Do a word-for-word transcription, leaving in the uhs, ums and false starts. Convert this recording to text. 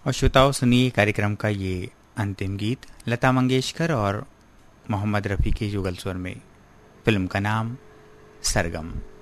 और श्रोताओं, सुनिए कार्यक्रम का ये अंतिम गीत लता मंगेशकर और मोहम्मद रफ़ी के युगल स्वर में। फिल्म का नाम सरगम।